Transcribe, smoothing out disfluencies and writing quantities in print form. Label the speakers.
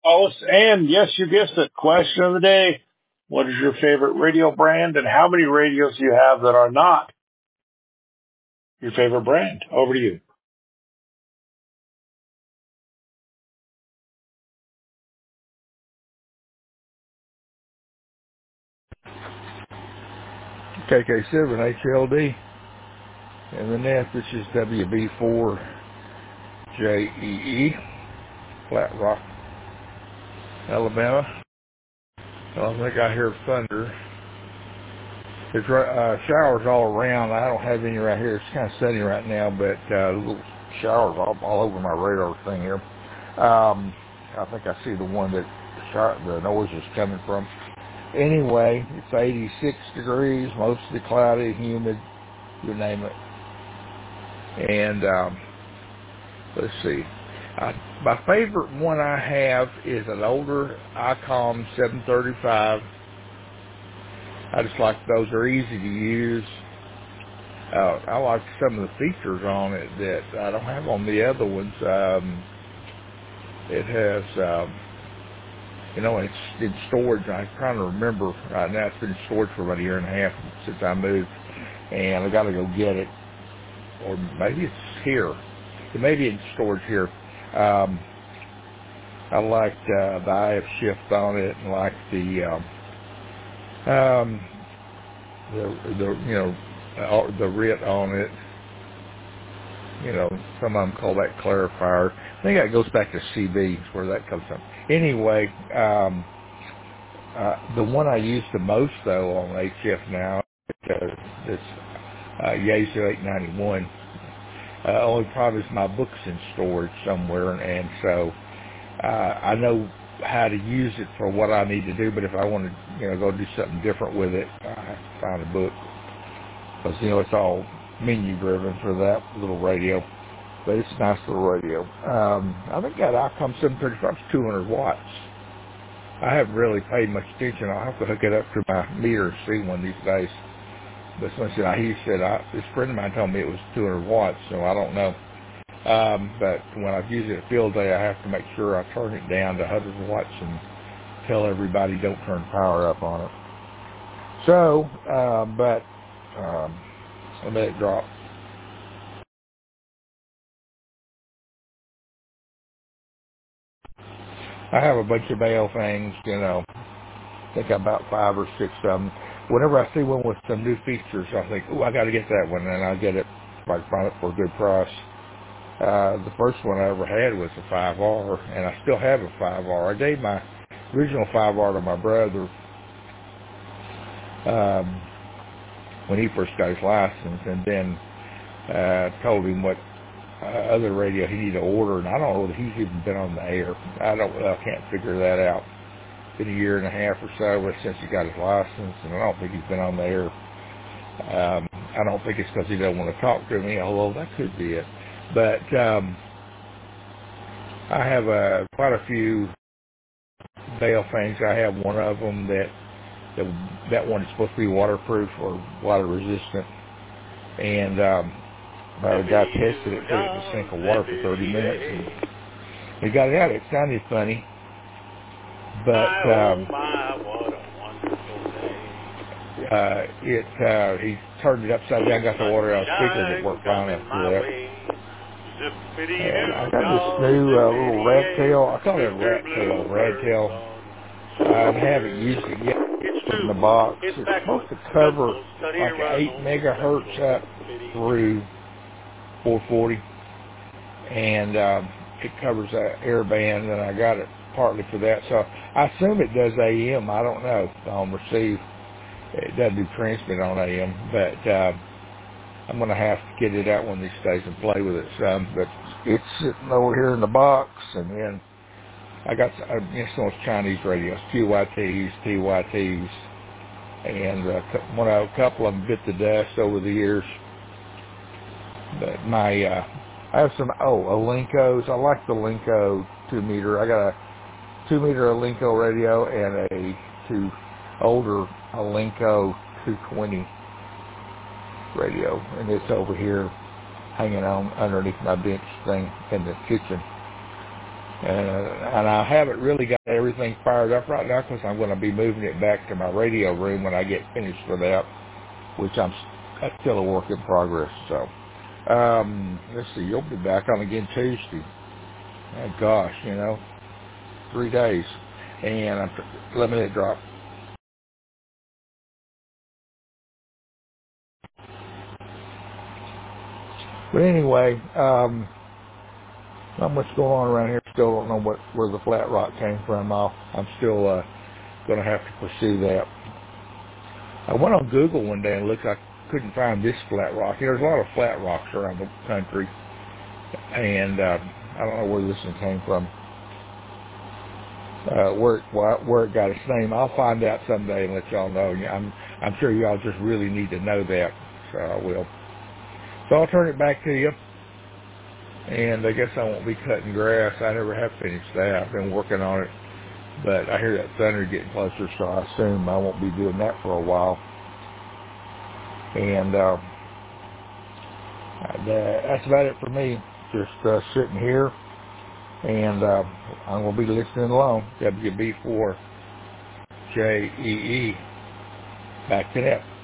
Speaker 1: Oh, and yes, you guessed it. Question of the day. What is your favorite radio brand and how many radios do you have that are not your favorite brand? Over to you.
Speaker 2: KK7HLD, and the net, this is WB4JEE, Flat Rock, Alabama. I don't think I hear thunder. There's showers all around. I don't have any right here. It's kind of sunny right now, but little showers all over my radar thing here. I think I see the one that the noise is coming from. Anyway, it's 86 degrees, mostly cloudy, humid, you name it. And let's see. My favorite one I have is an older ICOM 735. I just like those. They're easy to use. I like some of the features on it that I don't have on the other ones. It has, it's in storage. I'm trying to remember right now. It's been in storage for about a year and a half since I moved, and I got to go get it. Or maybe it's here. It may be in storage here. I liked the IF shift on it, and like the RIT on it. Some of them call that clarifier. I think that goes back to CB, where that comes from. Anyway, the one I use the most though on HF now is Yaesu 891. Only problem is my book's in storage somewhere, and so I know how to use it for what I need to do. But if I want to, go do something different with it, I have to find a book because it's all menu driven for that little radio. But it's a nice little radio. I think that ICOM 735 is 200 watts. I haven't really paid much attention. I'll have to hook it up to my meter and see one these days. But this friend of mine told me it was 200 watts, so I don't know. But when I've used it at field day, I have to make sure I turn it down to 100 watts and tell everybody don't turn power up on it. So, I let it drop. I have a bunch of Bale things, I think about 5 or 6 of them. Whenever I see one with some new features, I think, I got to get that one, and I'll get it if I can find it for a good price. The first one I ever had was a 5R, and I still have a 5R. I gave my original 5R to my brother when he first got his license, and then told him what other radio he needed to order, and I don't know that he's even been on the air. I can't figure that out. It's been a year and a half or so since he got his license, and I don't think he's been on the air. I don't think it's because he doesn't want to talk to me, although that could be it. But I have quite a few Bale things. I have one of them that one is supposed to be waterproof or water resistant, and the guy tested it, put it in a sink of water for 30 minutes, and he got it out. It sounded funny, but he turned it upside down, got the water out of the speaker, and it worked fine after that. And I got this new little Radtail. I call it a Radtail. I haven't used it yet. It's in the box. It's supposed to cover like 8 megahertz up through 440, and it covers that air band, and I got it partly for that. So I assume it does AM. I don't know on receive. It doesn't do transmit on AM, but I'm going to have to get it out one of these days and play with it some. But it's sitting over here in the box, and then I got some Chinese radios, QYTs, TYTs, and a couple of them bit the dust over the years. But I have some Alinco's. I like the Alinco 2-meter. I got a 2-meter Alinco radio and a older Alinco 220 radio, and it's over here hanging on underneath my bench thing in the kitchen. And I haven't really got everything fired up right now because I'm going to be moving it back to my radio room when I get finished with that, which that's still a work in progress. So, let's see, you'll be back on again Tuesday. Oh gosh, 3 days. And let me drop. But anyway, not much going on around here. Still don't know where the flat rock came from. I'm still going to have to pursue that. I went on Google one day and looked. I couldn't find this flat rock. There's a lot of flat rocks around the country, and I don't know where this one came from. Where it got its name. I'll find out someday and let y'all know. I'm sure y'all just really need to know that, so I will. So I'll turn it back to you. And I guess I won't be cutting grass. I never have finished that. I've been working on it. But I hear that thunder getting closer, so I assume I won't be doing that for a while. And that's about it for me. Just sitting here. And I'm going to be listening along. WB4JEE. Back to that.